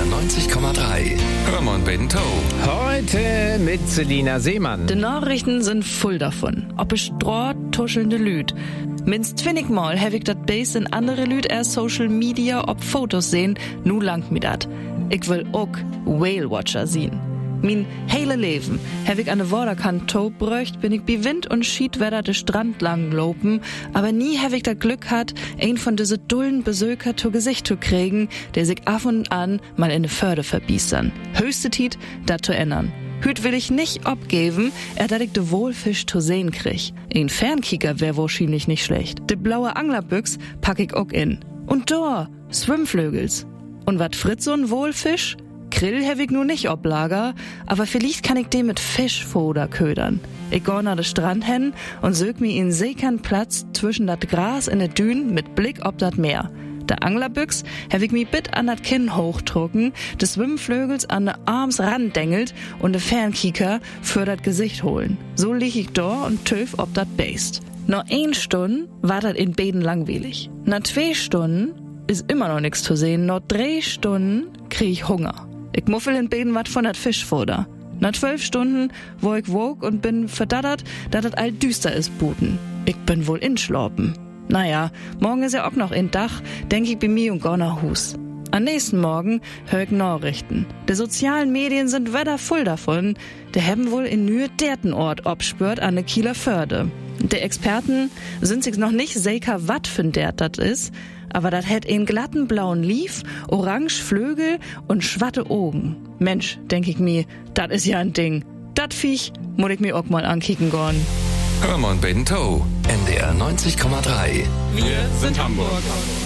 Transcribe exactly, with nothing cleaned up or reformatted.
R neunzig Komma drei. Hörmann Bento. Heute mit Selina Seemann. Die Nachrichten sind voll davon. Ob es Stroh tuschelnde Lüd. Minst twinnig mal hab ich dat Base in andere Lüd erst Social Media ob Fotos sehen, nu langt mi dat. Ich will auch Whale Watcher sehen. Min hele Leben hab ich an de Waterkant taub bröcht, bin ich bi Wind und Schiedwetter de Strand lang lopen, aber nie hab ich das Glück hat, ein von diese dullen Besöker zu Gesicht zu kriegen, der sich ab und an mal in de Förde verbiestern. Höchste Tiet, dat zu ändern. Hüt will ich nicht abgeben, er dat ich de Wohlfisch zu sehen krieg. Ein Fernkicker wär wahrscheinlich nicht schlecht. De blaue Anglerbüchs pack ich auch in. Und da, Schwimmflögels. Und wat fritz so'n Wohlfisch? Grill hab ich nur nicht ob Lager, aber vielleicht kann ich den mit Fischfoder ködern. Ich geh nach de Strand hin und sög mir in sichern Platz zwischen dat Gras in de Dünen mit Blick ob dat Meer. Der Anglerbüchs hab ich mi bit an dat Kinn hochdrucken, des Schwimmflögels an de Arms randengelt und de Fernkieker für dat Gesicht holen. So lieg ich da und töf ob dat Beist. Noch ein Stunden war dat in Beden langweilig. Nach zwei Stunden ist immer noch nix zu sehen. Noch drei Stunden krieg ich Hunger. Ich muffel in Beden wat von dat Fischfutter. Nach zwölf Stunden, wo ich wog und bin verdattert, dat het all düster ist buten. Ich bin wohl inschlorpen. Naja, morgen ist ja auch noch in Dach, denk ich bei mir und geh nach Hus. Am nächsten Morgen hör ich Nachrichten. Die sozialen Medien sind wieder voll davon. Die haben wohl in Nühe derten Ort obspürt an der Kieler Förde. Die Experten sind sich noch nicht sicher, wat für ein Dert dat ist, aber dat hätt einen glatten blauen Lief, orange Flügel und schwatte Augen. Mensch, denk ich mir, dat is ja ein Ding. Dat Viech muss ich mir auch mal ankicken gorn. Hörmann Bento. N D R neunzig Komma drei. Wir sind Hamburg.